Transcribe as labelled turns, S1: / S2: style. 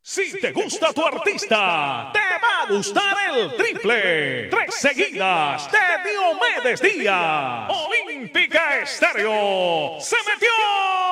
S1: Si te gusta tu artista, te va a gustar el triple. 3 seguidas de Diomedes Díaz. Olímpica Estéreo se metió